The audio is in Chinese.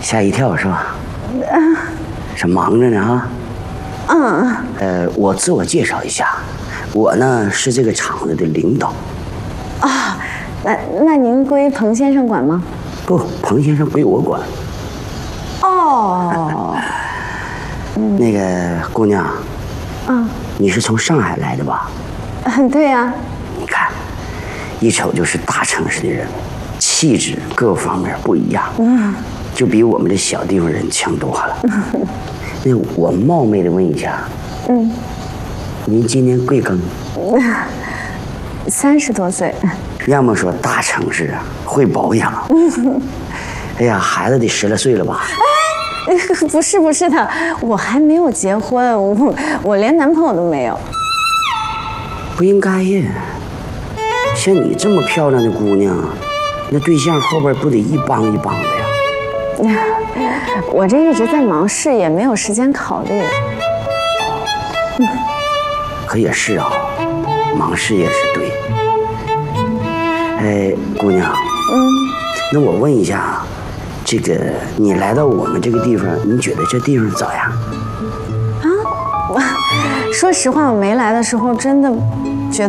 吓一跳是吧？是忙着呢哈。我自我介绍一下，我呢是这个厂子的领导。 啊，那您归彭先生管吗？ 不，彭先生归我管。 哦。 那个姑娘，你是从上海来的吧？ 对呀。 你看，一瞅就是大城市的人，气质各方面不一样，就比我们这小地方人强多了。那我冒昧的问一下，您今年贵庚 ？30多岁。 要么说大城市啊，会保养。哎呀，孩子得10来岁了吧？ 不是的，我还没有结婚，我连男朋友都没有。 不应该呀，像你这么漂亮的姑娘，那对象后边不得一帮一帮的呀？ 我这一直在忙事业，没有时间考虑。 可也是啊，忙事业是对。哎，姑娘，那我问一下，这个你来到我们这个地方，你觉得这地方咋样？ 说实话，我没来的时候真的